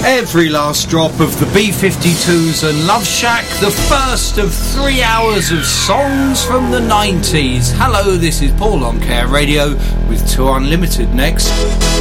Every last drop of the B-52s and Love Shack, the first of 3 hours of songs from the 90s. Hello, this is Paul on Care Radio with Tour Unlimited next.